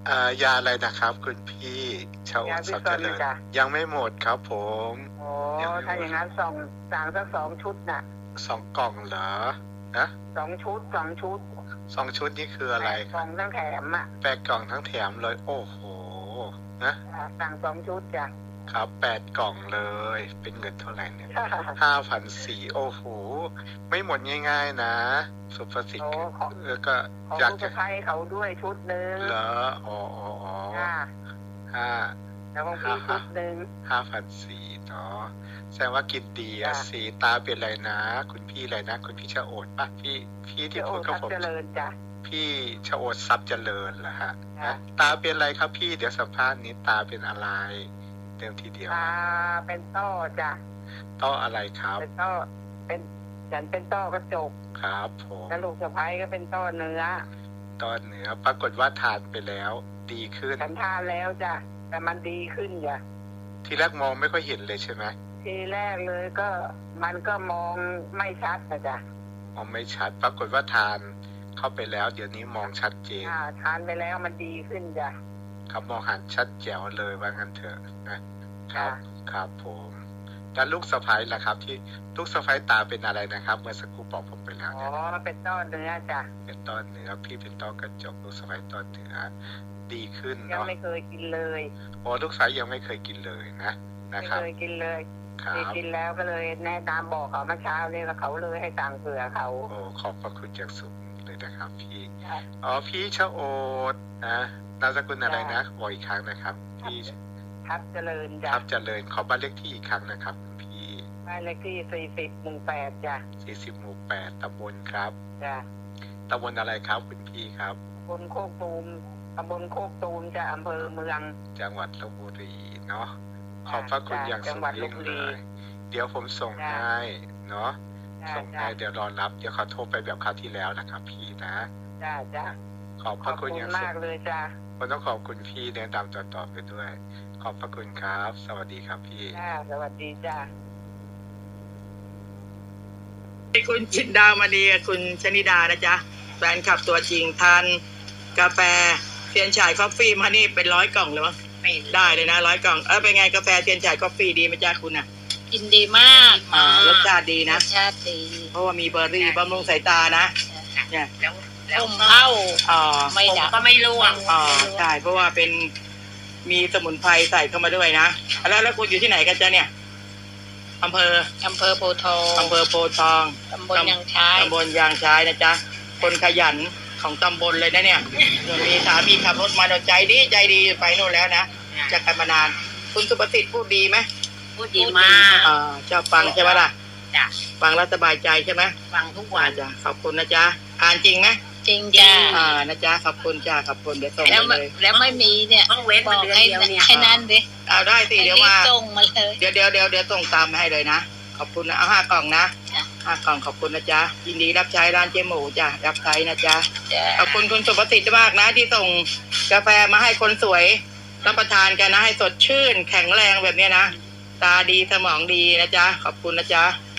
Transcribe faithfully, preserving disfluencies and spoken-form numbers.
อ่ายาอะไรนะครับคุณพี่ชาโอยาดพิทรัพย์ซเจอนริญจ้ะยังไม่หมดครับผมอ๋อยังไม่หถ้าม อดย่างงั้นส่งสั่งสักสองชุดน่ะสอง กล่องเหรอ? ฮะสอง ชุด สอง ชุดสอง ชุดนี่คืออะไรแปดคกล่องทั้งแถมอะแปด กล่องทั้งแถมเลย โอ้โฮ นะจ้ะ สั่ง สอง ชุดจ้ะครับ แปด กล่องเลย เป็นเงินเท่าไรเนี่ย ห้าพันสี่ร้อย โอ้โฮ ไม่หมดง่าย ๆ นะ สุภสิทอ๋อธิ์ขอแล้วก็ของอยากลูกจสะใภ้เขาด้วยชุดหนึ่งเหรอ? อ๋อจ้ะๆ ๆ ห้าแล้วของพี่ชุดหนึ่งห้าพันสี่ร้อย เนาะ แสดงว่ากินดีอะจ้ะสิตาเป็นไรนะ คุณพี่อะไรนะ คุณพี่ชโอดเปล่า? พี่ พี่ที่ชโอพูดดกับทรัพผมย์เจริญจ้ะพี่ชโอด ทรัพย์เจริญเหรอครับ? จ้ะนะ ตาเป็นไรครับพี่? เดี๋ยวสัมภาษณ์นิด ตาเป็นอะไร? เดิมทีเดียวตาเป็นต้อจ้ะต้ออะไรครับ? เป็นต้อ เป็น ฉันเป็นต้อกระจกครับผมแล้วลูกสะใภ้ก็เป็นต้อเนื้อต้อเนื้อ ปรากฏว่าทานไปแล้วดีขึ้นฉันทานแล้วจ้ะ แต่มันดีขึ้นจ้ะทีแรกมองไม่ค่อยเห็นเลยใช่ไหม? ทีแรกเลยก็ มันก็มองไม่ชัดน่ะจ้ะมองไม่ชัด ปรากฏว่าทานเข้าไปแล้ว เดี๋ยวนี้มองชัดเจนอา ทานไปแล้วมันดีขึ้นจ้ะครับ มองหันชัดแจ๋วเลยว่างั้นเถอะนะ คจ้ะรับ ครับผม แล้วลูกสะใภ้ล่ะครับ ที่ ลูกสะใภ้ตาเป็นอะไรนะครับ? เมื่อสักครู่บอกผมไปแล้วอ๋เนี่อยเป็นต้อเนื้อจ้ะเป็นต้อเนื้อ พี่เป็นต้อกระจก ลูกสะใภ้ต้อเนื้อ ดีขึ้นยัเนงาะไม่เคยกินเลยอ๋อ ลูกสะใภ้ยังไม่เคยกินเลยนะไมนะ่ครัเคบยกินเลยครันี่บกินแล้วก็เลยแนะนำบอกเขาเมื่อเช้านี้ แล้วเขาเลยให้สั่งเผื่อเขาโอ้ ขอบพระคุณอย่างสูงเลยนะครับพี่จ้ะอ๋อ พี่ชโอด นะ นามสกุลอะไรจ้ะนะ? บอกอีกครั้งนะครับ พี่ทรัพย์เจริญจ้ะทรัพย์เจริญ ขอบ้านเลขที่อีกครั้งนะครับคุณพี่บ้านเลขที่ สี่สิบ หมู่ แปด จ้ะสี่สิบ หมู่ แปด ตำบลครับจ้ะตำบลอะไรครับคุณพี่ครับ? ตำบลโคกตูม ตำบลโคกตูมจ้ะ อำเภอเมืองจังหวัดลพบุรีเนาะ ขจ้ะอบพระคุณจ้ะอย่างจัสูงงหวัดลยิ่พงบุเลรีย เดี๋ยวผมส่งจ้ะให้เนาะจ้ะส่งจ้ะให้ เดี๋ยวรอรับ เดี๋ยวขอโทรไปแบบคราวที่แล้วนะครับพี่นะจ้ะ จ้ะขอบพขระอบคุณคุอณย่างมาสูกงเลยจ้ะผมต้องขอบคุณพี่แนะนำต่อ ๆ ไปด้วย ขอบพระคุณครับ สวัสดีครับพี่จ้ะ สวัสดีจ้ะคุณจินดามณีกับคุณชนิดานะจ๊ะ แฟนคลับตัวจริง ทานกาแฟเทียนฉายคอฟฟี่มานี่เป็นร้อยกล่องเลยมั้ง ได้เลยนะร้อยกล่อง เออเป็นไงกาแฟเทียนฉายคอฟฟี่ดีไหมจ๊ะคุณน่ะ? กินดีมากอ่ารสชาติดีรนะสชาติดีเพราะว่ามีเบอร์รี่บำรุงสายตานะ เนี่ยแล้วแล้วเข้าอ๋อไม่ดับก็ไม่ร่วงอ๋อ ใช่ เพราะว่าเป็น มีสมุนไพรใส่เข้ามาด้วยนะ แล้วแล้วคุณอยู่ที่ไหนกันจ๊ะเนี่ย? อำเภออำเภอโพธิ์ทองอำเภอโพธิ์ทองตำบลยางช้ายตำบลยางช้ายนะจ๊ะ คนขยันของตำบลเลยนะเนี่ยมีสามีขับรถมาใจดีใจดีไปโน่นแล้วนะจากกันมานาน คุณสุประสิทธิ์พูดดีไหม? พูดดีมากอ่าชอบฟังใช่ไหมล่ะ? จ้ะฟังแล้วสบายใจใช่ไหม? ฟังทุกวันจ้ะ ขอบคุณนะจ๊ะ อ่านจริงไหม? จริงจ้ะอ่า นะจ๊ะ ขอบคุณจ้ะ ขอบคุณ เดี๋ยวส่งแล้วไปเลยแล้วไม่มีเนี่ยต้องเว้นบมาอกเดือนให้เดียวเนี่ยให้นั่นดิเอาได้สิ เดี๋ยวมาส่งมาเลยเดี๋ยวเดี๋ยวเดี๋ยวเดี๋ยวส่งตามให้เลยนะ ขอบคุณนะ เอาห้ากล่องนะจ้ะห้ากล่องขอบคุณนะจ๊ะ ยินดีรับใช้ร้านเจ๊หมูจ้ะ รับใช้นะจ๊ะจ้ะขอบคุณคุณสุประสิทธิ์มากนะ ที่ส่งกาแฟมาให้คนสวยรับประทานกันนะ ให้สดชื่นแข็งแรงแบบนี้นะ ตาดีสมองดีนะจ๊ะ ขอบคุณนะจ๊ะ